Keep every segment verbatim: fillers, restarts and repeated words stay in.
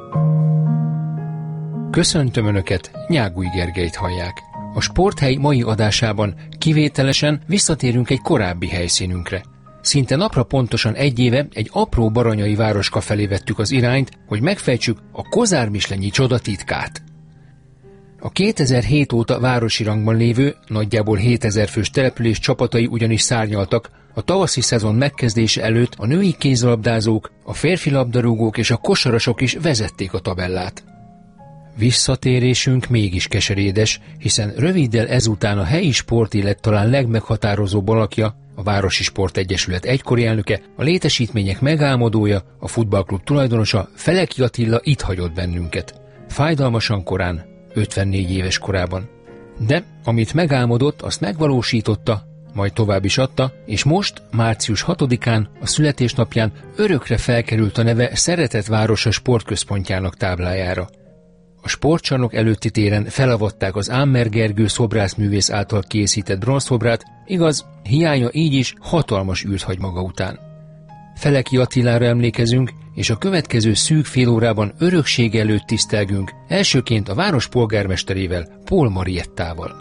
Köszöntöm Önöket, Nyágúj Gergelyt hallják. A Sporthely mai adásában kivételesen visszatérünk egy korábbi helyszínünkre. Szinte napra pontosan egy éve egy apró baranyai városka felé vettük az irányt, hogy megfejtsük a Kozármislenyi csoda titkát. A kétezer-hét óta városi rangban lévő, nagyjából hétezer fős település csapatai ugyanis szárnyaltak, a tavaszi szezon megkezdése előtt a női kézilabdázók, a férfi labdarúgók és a kosarasok is vezették a tabellát. Visszatérésünk mégis keserédes, hiszen röviddel ezután a helyi sportélet talán legmeghatározóbb alakja, a Városi Sportegyesület egykori elnöke, a létesítmények megálmodója, a futballklub tulajdonosa, Feleki Attila itt hagyott bennünket. Fájdalmasan korán, ötvennégy éves korában. De amit megálmodott, azt megvalósította, majd tovább is adta, és most, március hatodikán, a születésnapján örökre felkerült a neve Szeretett Városa sportközpontjának táblájára. A sportcsarnok előtti téren felavatták az Ámmer Gergő szobrászművész által készített bronzszobrát, igaz, hiánya így is hatalmas űrt hagy maga után. Feleki Attilára emlékezünk, és a következő szűk fél órában örökség előtt tisztelgünk, elsőként a város polgármesterével, Pól Mariettával.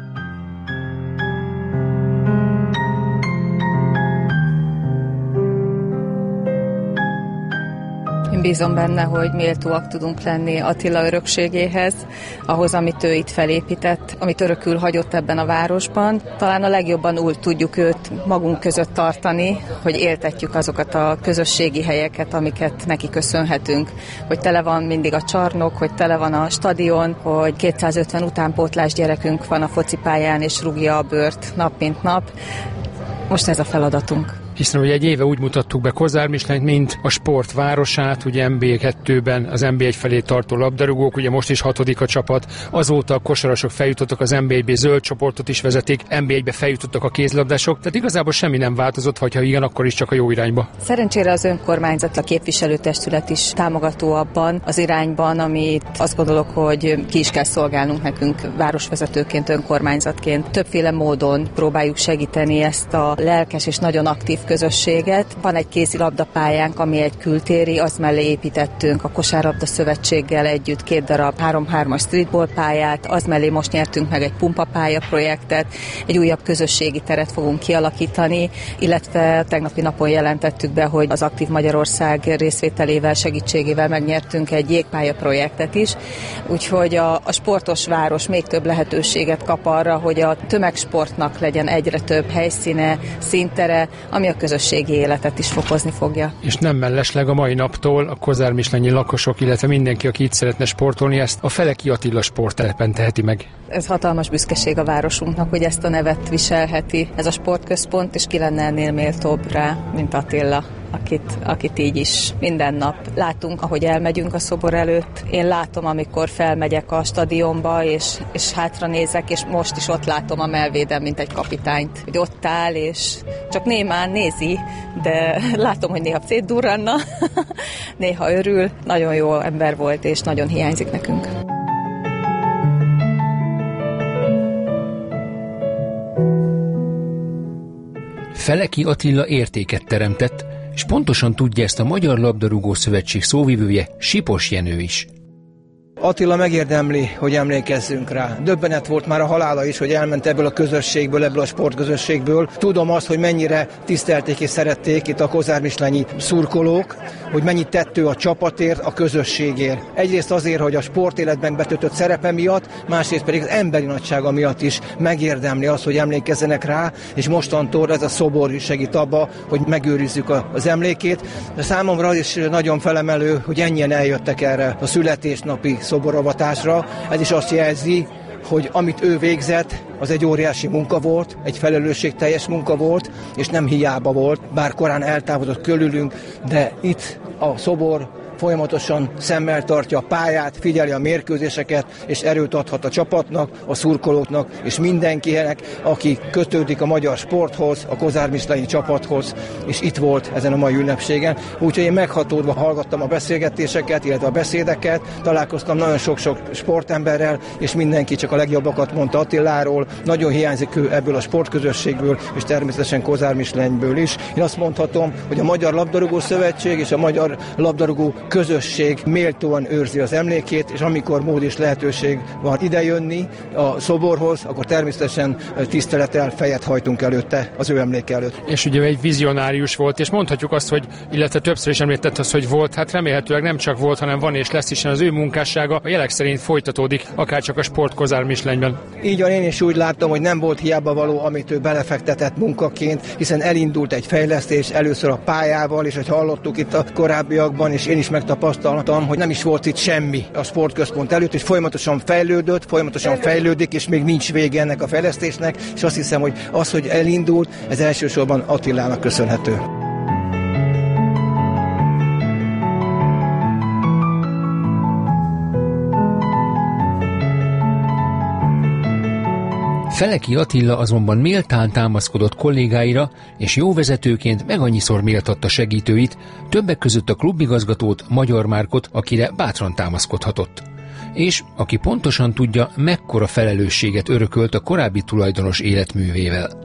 Én bízom benne, hogy méltóak tudunk lenni Attila örökségéhez, ahhoz, amit ő itt felépített, amit örökül hagyott ebben a városban. Talán a legjobban úgy tudjuk őt magunk között tartani, hogy éltetjük azokat a közösségi helyeket, amiket neki köszönhetünk. Hogy tele van mindig a csarnok, hogy tele van a stadion, hogy kétszázötven utánpótlás gyerekünk van a focipályán és rúgja a bőrt nap mint nap. Most ez a feladatunk. Hiszen ugye egy éve úgy mutattuk be Kozármislenyt, mint a sport városát, ugye en bé kettőben az en bé egy felé tartó labdarúgók, ugye most is hatodik a csapat, azóta a kosarasok feljutottak, az en bé egybe zöld csoportot is vezetik, en bé egybe feljutottak a kézilabdások, tehát igazából semmi nem változott, vagy ha igen, akkor is csak a jó irányba. Szerencsére az önkormányzat, a képviselőtestület is támogató abban az irányban, amit azt gondolok, hogy ki is kell szolgálnunk nekünk városvezetőként, önkormányzatként. Többféle módon próbáljuk segíteni ezt a lelkes és nagyon aktív közösséget. Van egy kézilabdapályánk, ami egy kültéri, azt mellé építettünk a Kosárlabda Szövetséggel együtt két darab három-hármas streetball pályát, az mellé most nyertünk meg egy pumpapálya projektet, egy újabb közösségi teret fogunk kialakítani, illetve tegnapi napon jelentettük be, hogy az Aktív Magyarország részvételével, segítségével megnyertünk egy jégpálya projektet is, úgyhogy a, a sportos város még több lehetőséget kap arra, hogy a tömegsportnak legyen egyre több helyszíne, színtere, ami a közösségi életet is fokozni fogja. És nem mellesleg a mai naptól a kozármislenyi lakosok, illetve mindenki, aki itt szeretne sportolni, ezt a Feleki Attila sporttelepen teheti meg. Ez hatalmas büszkeség a városunknak, hogy ezt a nevet viselheti ez a sportközpont, és ki lenne ennél méltóbb rá, mint Attila, akit, akit így is minden nap látunk, ahogy elmegyünk a szobor előtt. Én látom, amikor felmegyek a stadionba, és, és hátra nézek, és most is ott látom a melvéden, mint egy kapitányt, hogy ott áll, és csak némán nézi, de látom, hogy néha szétdurranna, néha örül. Nagyon jó ember volt, és nagyon hiányzik nekünk. Feleki Attila értéket teremtett, és pontosan tudja ezt a Magyar Labdarúgó Szövetség szóvivője, Sipos Jenő is. Attila megérdemli, hogy emlékezzünk rá. Döbbenet volt már a halála is, hogy elment ebből a közösségből, ebből a sportközösségből. Tudom azt, hogy mennyire tisztelték és szerették itt a kozármislenyi szurkolók, hogy mennyit tett ő a csapatért, a közösségért. Egyrészt azért, hogy a sportéletben betöltött szerepe miatt, másrészt pedig az emberi nagysága miatt is megérdemli azt, hogy emlékezzenek rá, és mostantól ez a szobor is segít abba, hogy megőrizzük az emlékét. De számomra az is nagyon felemelő, hogy ennyien eljöttek erre a születésnapi szoboravatásra. Ez is azt jelzi, hogy amit ő végzett, az egy óriási munka volt, egy felelősségteljes munka volt, és nem hiába volt, bár korán eltávolodott körülünk, de itt a szobor folyamatosan szemmel tartja a pályát, figyeli a mérkőzéseket, és erőt adhat a csapatnak, a szurkolóknak, és mindenkinek, aki kötődik a magyar sporthoz, a kozármislenyi csapathoz, és itt volt ezen a mai ünnepségen. Úgyhogy én meghatódva hallgattam a beszélgetéseket, illetve a beszédeket, találkoztam nagyon sok-sok sportemberrel, és mindenki csak a legjobbakat mondta Attiláról, nagyon hiányzik ő ebből a sportközösségből, és természetesen Kozármislenyből is. Én azt mondhatom, hogy a Magyar Labdarúgó Szövetség és a Magyar Labdarúgó közösség méltóan őrzi az emlékét, és amikor mód és lehetőség van idejönni a szoborhoz, akkor természetesen tisztelettel fejet hajtunk előtte, az ő emléke előtt. És ugye egy vizionárius volt, és mondhatjuk azt, hogy, illetve többször is említett azt, hogy volt, hát remélhetőleg nem csak volt, hanem van és lesz, hiszen az ő munkássága a jelek szerint folytatódik, akárcsak a Sport Kozár Mislényben. Így van, én is úgy láttam, hogy nem volt hiába való, amit ő belefektetett munkaként, hiszen elindult egy fejlesztés először a pályával, és hogy hallottuk itt a korábbiakban, és én is megtapasztaltam, hogy nem is volt itt semmi a sportközpont előtt, és folyamatosan fejlődött, folyamatosan fejlődik, és még nincs vége ennek a fejlesztésnek, és azt hiszem, hogy az, hogy elindult, ez elsősorban Attilának köszönhető. Feleki Attila azonban méltán támaszkodott kollégáira, és jó vezetőként meg annyiszor méltatta segítőit, többek között a klubigazgatót, Magyar Márkot, akire bátran támaszkodhatott. És aki pontosan tudja, mekkora felelősséget örökölt a korábbi tulajdonos életművével.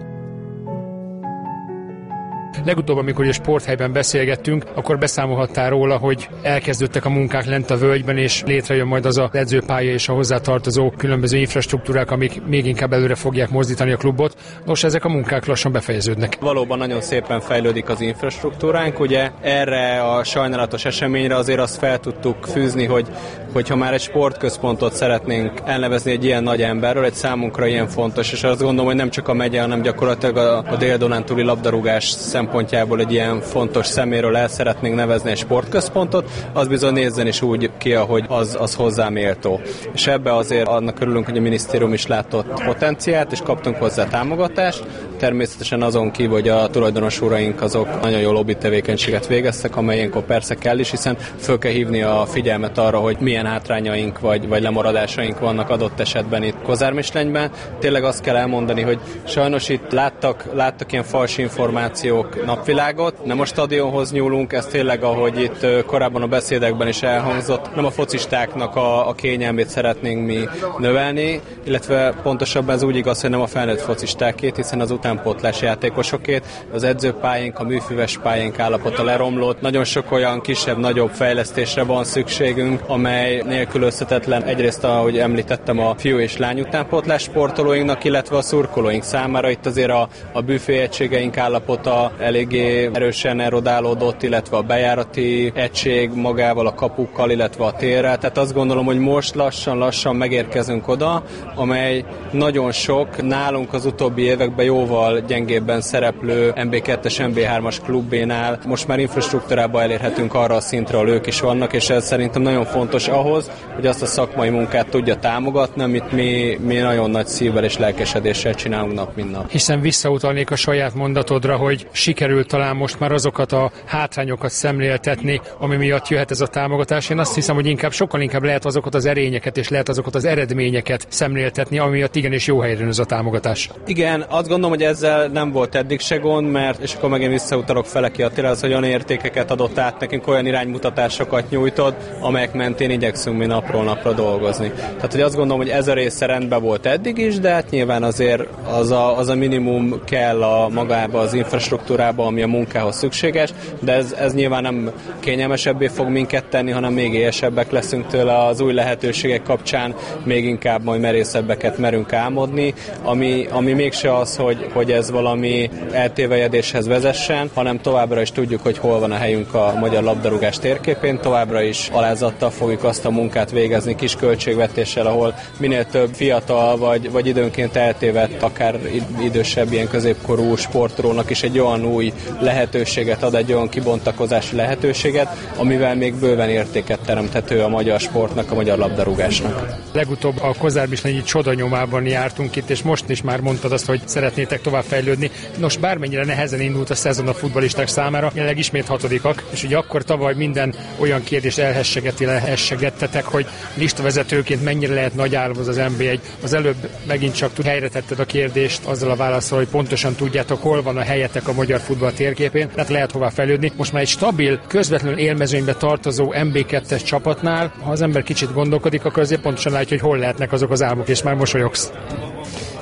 Legutóbb, amikor a sporthelyben beszélgettünk, akkor beszámolhattál róla, hogy elkezdődtek a munkák lent a völgyben, és létrejön majd az a edzőpálya és a hozzátartozó különböző infrastruktúrák, amik még inkább előre fogják mozdítani a klubot. Nos, ezek a munkák lassan befejeződnek. Valóban nagyon szépen fejlődik az infrastruktúránk, ugye erre a sajnálatos eseményre azért azt fel tudtuk fűzni, hogy hogyha már egy sportközpontot szeretnénk elnevezni egy ilyen nagy emberről, egy számunkra ilyen fontos, és azt gondolom, hogy nem csak a megye, hanem gyakorlatilag a, a Dél-Dunántúli labdarúgás szempontjából egy ilyen fontos szeméről el szeretnénk nevezni egy sportközpontot, az bizony nézzen is úgy ki, ahogy az, az hozzá méltó. És ebbe azért annak örülünk, hogy a minisztérium is látott potenciált, és kaptunk hozzá támogatást. Természetesen azon kívül, hogy a tulajdonos uraink azok nagyon jó lobby tevékenységet végeztek, amelyenkor persze kell is, hiszen föl kell hívni a figyelmet arra, hogy milyen hátrányaink vagy, vagy lemaradásaink vannak adott esetben itt Kozár Mislenyben. Tényleg azt kell elmondani, hogy sajnos itt láttak, láttak ilyen fals információk napvilágot, nem a stadionhoz nyúlunk, ez tényleg, ahogy itt korábban a beszédekben is elhangzott, nem a focistáknak a, a kényelmét szeretnénk mi növelni, illetve pontosabban ez úgy igaz, hogy nem a felnőtt focistákét, hiszen az utánpótlás játékosokét, az edzőpályánk, a műfüves pályánk állapota leromlott, nagyon sok olyan kisebb-nagyobb fejlesztésre van szükségünk, amely nélkülözhetetlen egyrészt, ahogy említettem, a fiú és lány utánpótlás sportolóinknak, illetve a szurkolóink számára. Itt azért a, a büfé egységeink állapota eléggé erősen erodálódott, illetve a bejárati egység magával, a kapukkal, illetve a térrel. Tehát azt gondolom, hogy most lassan-lassan megérkezünk oda, amely nagyon sok nálunk az utóbbi években jóval gyengébben szereplő em bé kettes, em bé hármas klubénál most már infrastruktúrában elérhetünk arra a szintre, ahol ők is vannak, és ez szerintem nagyon fontos ahhoz, hogy azt a szakmai munkát tudja támogatni, amit mi, mi nagyon nagy szívvel és lelkesedéssel csinálunk nap, mint nap. Hiszen visszautalnék a saját mondatodra, hogy sikerült talán most már azokat a hátrányokat szemléltetni, ami miatt jöhet ez a támogatás. Én azt hiszem, hogy inkább sokkal inkább lehet azokat az erényeket és lehet azokat az eredményeket szemléltetni, ami miatt igenis jó helyre jön ez a támogatás. Igen, azt gondolom, hogy ezzel nem volt eddig se gond, mert, és akkor megint visszautalok Feleki Attila, az, hogy olyan értékeket adott át nekünk, olyan iránymutatásokat nyújtott, amelyek mentén igyekszünk mi napról napra dolgozni. Tehát, hogy azt gondolom, hogy ez a része rendben volt eddig is, de hát nyilván azért az a, az a minimum kell a magába az infrastruktúrába, ami a munkához szükséges, de ez, ez nyilván nem kényelmesebbé fog minket tenni, hanem még élyesebbek leszünk tőle az új lehetőségek kapcsán, még inkább majd merészebbeket merünk álmodni, ami, ami mégse az, hogy, hogy ez valami eltévejedéshez vezessen, hanem továbbra is tudjuk, hogy hol van a helyünk a magyar labdarúgás térképén, továbbra is alázattal fogjuk azt a munkát végezni kis költségvetéssel, ahol minél több fiatal vagy, vagy időnként eltévedt, akár idősebb, ilyen középkorú sportolónak is egy olyan új lehetőséget ad, egy olyan kibontakozási lehetőséget, amivel még bőven értéket teremthető a magyar sportnak, a magyar labdarúgásnak. Legutóbb a Kozár Mislenyi csodanyomában jártunk itt, és most is már mondtad azt, hogy szeretnétek tovább fejlődni. Nos, bármennyire nehezen indult a szezon a futballisták számára, jelenleg ismét hatodikak, és ugye akkor tavaly minden olyan kérdést elhessegeti, elhessegettetek, hogy listavezetőként mennyire lehet nagy álloz az en bé egy. Az előbb megint csak helyre tetted a kérdést azzal a válaszol, hogy pontosan tudjátok, hol van a helyetek a magyar futball térképén, tehát lehet hová fejlődni. Most már egy stabil, közvetlenül élmezőnybe tartozó em bé kettes csapatnál, ha az ember kicsit gondolkodik, akkor azért pontosan látja, hogy hol lehetnek azok az álmok, és már mosolyogsz.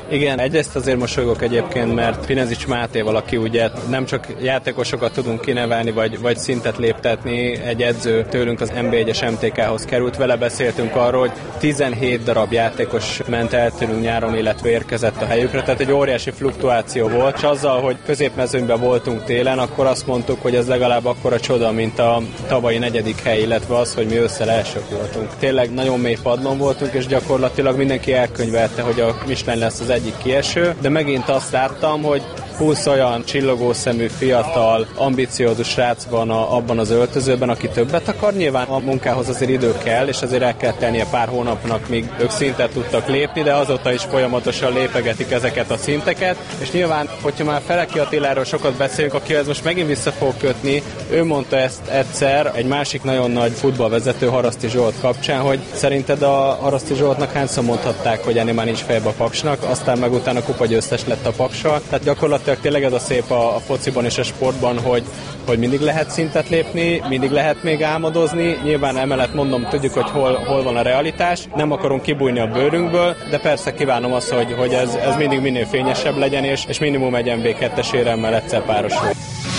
Igen, egyrészt azért mosolygok egyébként, mert Pinezics Mátéval, aki ugye nem csak játékosokat tudunk kinevelni, vagy, vagy szintet léptetni, egy edző tőlünk az en bé egyes em té ká-hoz került, vele beszéltünk arról, hogy tizenhét darab játékos ment el tőlünk nyáron, illetve érkezett a helyükre, tehát egy óriási fluktuáció volt, és azzal, hogy középmezőnyben voltunk télen, akkor azt mondtuk, hogy ez legalább akkora csoda, mint a tavalyi negyedik hely, illetve az, hogy mi össze elsők voltunk. Tényleg nagyon mély padlón voltunk, és gyakorlatilag mindenki elkönyvelte, hogy a Michelin lesz az egyik kieső, de megint azt láttam, hogy húsz olyan csillogószemű, fiatal, ambiciózus srác van a, abban az öltözőben, aki többet akar. Nyilván a munkához azért idő kell, és azért el kell tennie pár hónapnak, míg ők szintet tudtak lépni, de azóta is folyamatosan lépegetik ezeket a szinteket, és nyilván, hogyha már Feleki Attiláról sokat beszélünk, akihez most megint vissza fog kötni, ő mondta ezt egyszer egy másik nagyon nagy futballvezető, Haraszti Zsolt kapcsán, hogy szerinted a Haraszti Zsoltnak hányszor mondhatták, hogy ennél már nincs fejbe a Paksnak, aztán meg utána kupagyőztes lett a Pakssal. Tehát gyakorlatilag tényleg ez a szép a, a fociban és a sportban, hogy, hogy mindig lehet szintet lépni, mindig lehet még álmodozni. Nyilván emellett mondom, tudjuk, hogy hol, hol van a realitás, nem akarunk kibújni a bőrünkből, de persze kívánom azt, hogy, hogy ez, ez mindig minél fényesebb legyen, és, és minimum egy en bé kettes éremmel egyszer párosul.